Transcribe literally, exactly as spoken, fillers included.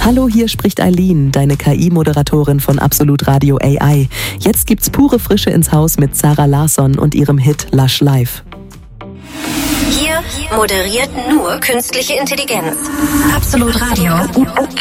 Hallo, hier spricht Eileen, deine K I-Moderatorin von Absolut Radio A I. Jetzt gibt's pure Frische ins Haus mit Zara Larsson und ihrem Hit Lush Life. Hier moderiert nur künstliche Intelligenz. Absolut Radio